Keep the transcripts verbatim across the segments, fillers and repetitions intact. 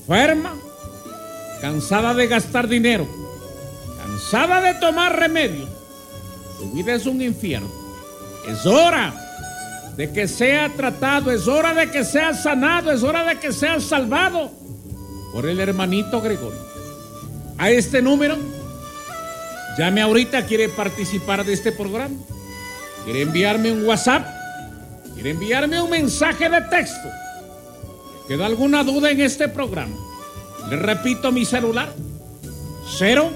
enferma, cansada de gastar dinero, cansada de tomar remedios. Su vida es un infierno. Es hora de que sea tratado, es hora de que sea sanado, es hora de que sea salvado por el hermanito Gregorio. A este número, llame ahorita, quiere participar de este programa, quiere enviarme un WhatsApp, quiere enviarme un mensaje de texto. ¿Queda alguna duda en este programa? Le repito mi celular: cero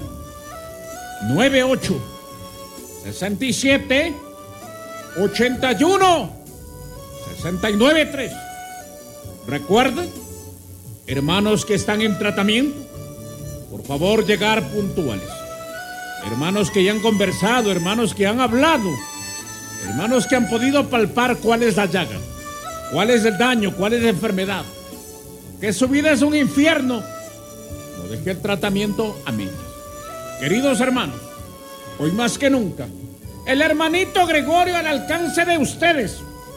nueve ocho sesenta y siete ochenta y uno sesenta y nueve tres. Recuerden, hermanos que están en tratamiento, por favor llegar puntuales. Hermanos que ya han conversado, hermanos que han hablado, hermanos que han podido palpar cuál es la llaga, cuál es el daño, cuál es la enfermedad, que su vida es un infierno. No deje el tratamiento a medias. Queridos hermanos, hoy más que nunca, el hermanito Gregorio al alcance de ustedes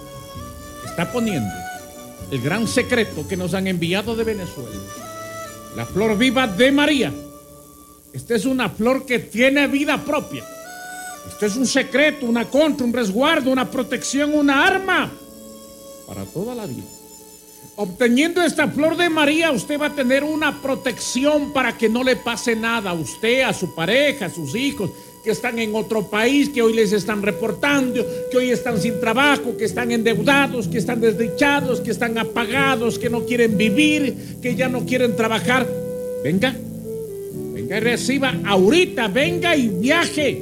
está poniendo el gran secreto que nos han enviado de Venezuela. La flor viva de María. Esta es una flor que tiene vida propia. Esto es un secreto, una contra, un resguardo, una protección, una arma para toda la vida. Obteniendo esta flor de María, usted va a tener una protección para que no le pase nada a usted, a su pareja, a sus hijos, que están en otro país, que hoy les están reportando, que hoy están sin trabajo, que están endeudados, que están desdichados, que están apagados, que no quieren vivir, que ya no quieren trabajar. Venga, venga y reciba ahorita, venga y viaje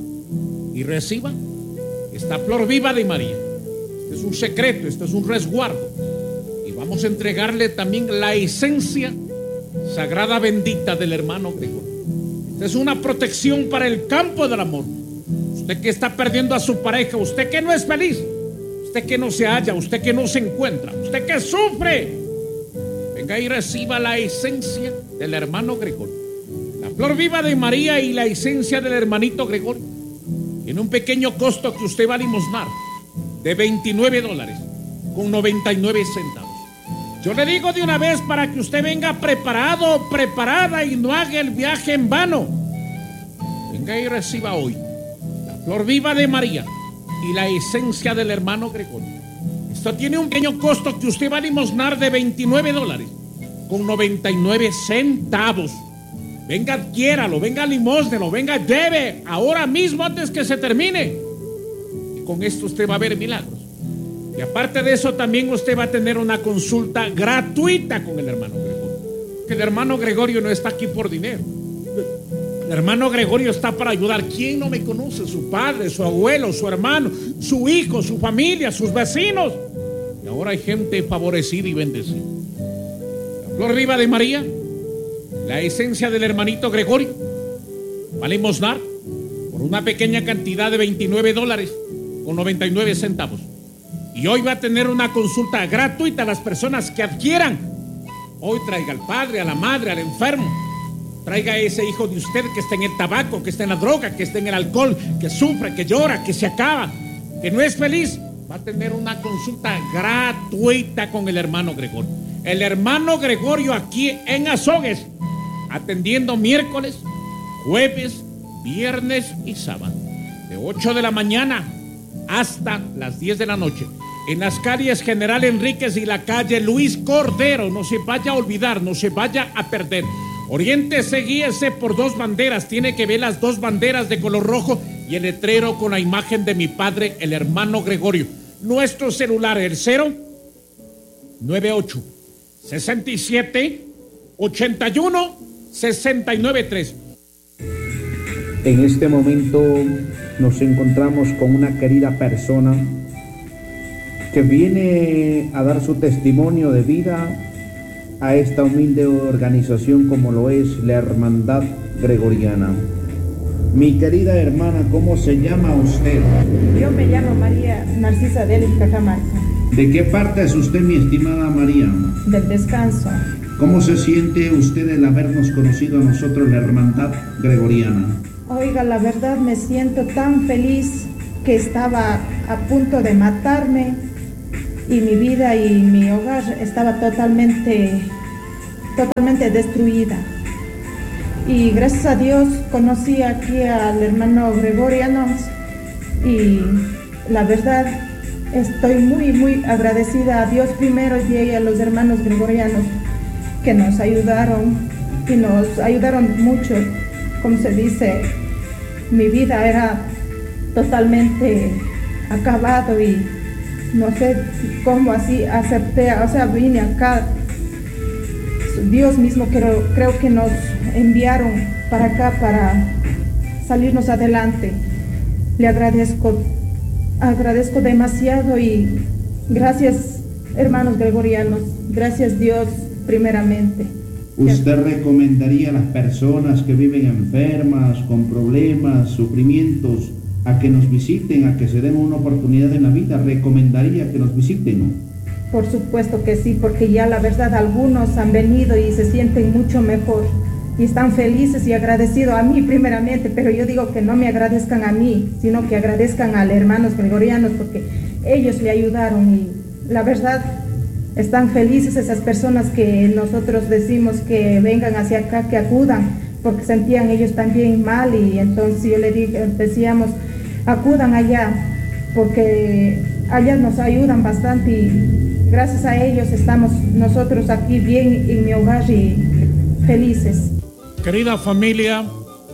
y reciba esta flor viva de María. Este es un secreto, esto es un resguardo. Y vamos a entregarle también la esencia sagrada bendita del hermano Gregorio. Esta es una protección para el campo del amor. Usted que está perdiendo a su pareja, usted que no es feliz, usted que no se halla, usted que no se encuentra, usted que sufre, venga y reciba la esencia del hermano Gregorio. La flor viva de María y la esencia del hermanito Gregorio. Tiene un pequeño costo que usted va a limosnar de veintinueve dólares con noventa y nueve centavos. Yo le digo de una vez para que usted venga preparado, preparada y no haga el viaje en vano. Venga y reciba hoy la flor viva de María y la esencia del hermano Gregorio. Esto tiene un pequeño costo que usted va a limosnar de veintinueve dólares con noventa y nueve centavos. Venga, adquiéralo, venga, limósnelo, venga, lleve ahora mismo antes que se termine. Y con esto usted va a ver milagros. Y aparte de eso, también usted va a tener una consulta gratuita con el hermano Gregorio. Que el hermano Gregorio no está aquí por dinero. El hermano Gregorio está para ayudar. ¿Quién no me conoce? Su padre, su abuelo, su hermano, su hijo, su familia, sus vecinos. Y ahora hay gente favorecida y bendecida. La flor viva de María, la esencia del hermanito Gregorio, va a limosnar por una pequeña cantidad de veintinueve dólares con noventa y nueve centavos. Y hoy va a tener una consulta gratuita a las personas que adquieran. Hoy traiga al padre, a la madre, al enfermo. Traiga a ese hijo de usted que está en el tabaco, que está en la droga, que está en el alcohol, que sufre, que llora, que se acaba, que no es feliz. Va a tener una consulta gratuita con el hermano Gregorio. El hermano Gregorio aquí en Azogues, atendiendo miércoles, jueves, viernes y sábado, de ocho de la mañana hasta las diez de la noche, en las calles General Enríquez y la calle Luis Cordero. No se vaya a olvidar, no se vaya a perder. Oriéntese, guíese por dos banderas. Tiene que ver las dos banderas de color rojo y el letrero con la imagen de mi padre, el hermano Gregorio. Nuestro celular, el cero nueve ocho sesenta y siete ochenta y uno sesenta y nueve tres. En este momento nos encontramos con una querida persona que viene a dar su testimonio de vida a esta humilde organización como lo es la Hermandad Gregoriana. Mi querida hermana, ¿cómo se llama usted? Yo me llamo María Narcisa Delis Cajamarca. ¿De qué parte es usted, mi estimada María? Del Descanso. ¿Cómo se siente usted el habernos conocido a nosotros, la Hermandad Gregoriana? Oiga, la verdad me siento tan feliz que estaba a punto de matarme y mi vida y mi hogar estaba totalmente totalmente destruida. Y gracias a Dios conocí aquí al hermano Gregoriano y la verdad estoy muy, muy agradecida a Dios primero y a los hermanos gregorianos que nos ayudaron y nos ayudaron mucho. Como se dice, mi vida era totalmente acabado y no sé cómo así acepté, o sea, vine acá. Dios mismo creo, creo que nos enviaron para acá para salirnos adelante. Le agradezco, agradezco demasiado y gracias, hermanos gregorianos, gracias Dios primeramente. ¿Usted recomendaría a las personas que viven enfermas, con problemas, sufrimientos, a que nos visiten, a que se den una oportunidad en la vida? ¿Recomendaría que nos visiten? Por supuesto que sí, porque ya la verdad algunos han venido y se sienten mucho mejor y están felices y agradecidos a mí primeramente, pero yo digo que no me agradezcan a mí, sino que agradezcan a los hermanos gregorianos porque ellos le ayudaron y la verdad están felices esas personas que nosotros decimos que vengan hacia acá, que acudan, porque sentían ellos también mal y entonces yo le dije, decíamos, acudan allá, porque allá nos ayudan bastante y gracias a ellos estamos nosotros aquí bien en mi hogar y felices. Querida familia,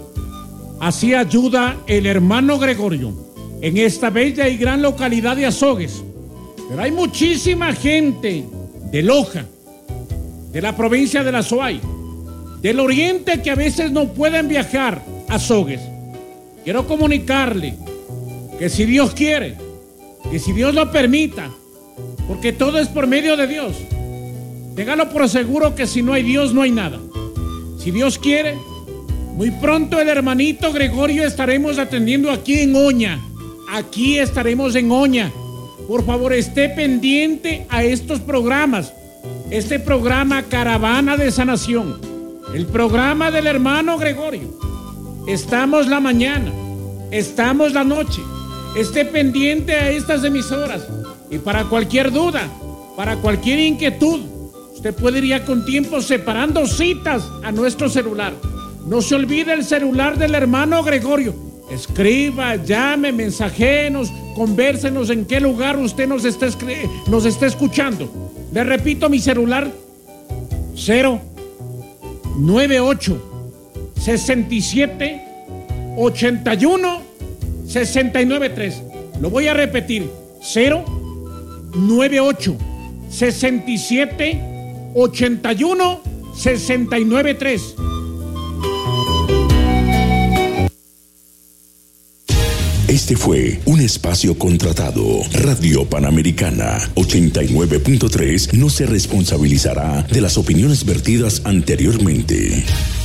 así ayuda el hermano Gregorio en esta bella y gran localidad de Azogues. Pero hay muchísima gente de Loja, de la provincia de la Azuay, del oriente que a veces no pueden viajar a Azogues. Quiero comunicarle que si Dios quiere, que si Dios lo permita, porque todo es por medio de Dios, téngalo por seguro que si no hay Dios no hay nada. Si Dios quiere, muy pronto el hermanito Gregorio estaremos atendiendo aquí en Oña. Aquí estaremos en Oña. Por favor, esté pendiente a estos programas. Este programa Caravana de Sanación, el programa del hermano Gregorio. Estamos la mañana, estamos la noche. Esté pendiente a estas emisoras. Y para cualquier duda, para cualquier inquietud, usted puede ir ya con tiempo separando citas a nuestro celular. No se olvide el celular del hermano Gregorio. Escriba, llame, mensajenos, convérsenos en qué lugar usted nos está, nos está escuchando. Le repito mi celular: cero nueve ocho sesenta y siete ochenta y uno sesenta y nueve tres. Lo voy a repetir: cero nueve ocho sesenta y siete ochenta y uno sesenta y nueve tres. Este fue un espacio contratado. Radio Panamericana ochenta y nueve punto tres no se responsabilizará de las opiniones vertidas anteriormente.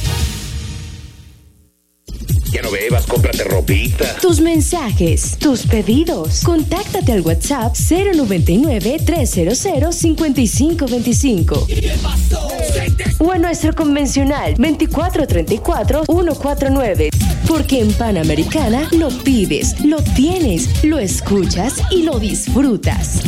Ya no bebas, cómprate ropita. Tus mensajes, tus pedidos. Contáctate al WhatsApp cero noventa y nueve, trescientos cincuenta y cinco veinticinco. O a nuestro convencional veinticuatro treinta y cuatro ciento cuarenta y nueve. Porque en Panamericana lo pides, lo tienes, lo escuchas y lo disfrutas.